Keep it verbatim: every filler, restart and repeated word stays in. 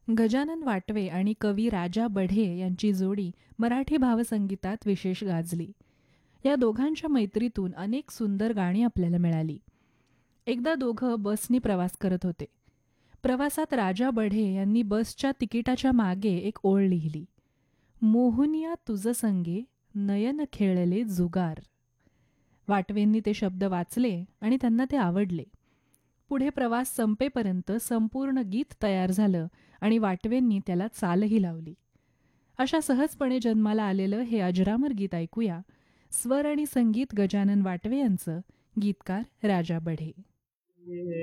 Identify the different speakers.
Speaker 1: गजानन वाटवे आणि कवी राजा बढे यांची जोडी मराठी भावसंगीतात विशेष गाजली. या दोघांच्या मैत्रीतून अनेक सुंदर गाणी आपल्याला मिळाली. एकदा दोघं बसनी प्रवास करत होते. प्रवासात राजा बढे यांनी बसच्या तिकिटाच्या मागे एक ओळ लिहिली, मोहुनिया तुझ संगे नयन खेळले जुगार. वाटवेंनी ते शब्द वाचले आणि त्यांना ते आवडले. पुढे प्रवास संपेपर्यंत संपूर्ण गीत तयार झालं आणि वाटवेंनी त्याला चालही लावली. अशा सहजपणे जन्माला आलेलं हे अजरामर गीत ऐकूया. स्वर आणि संगीत गजानन वाटवे यांचं, गीतकार राजा बढे.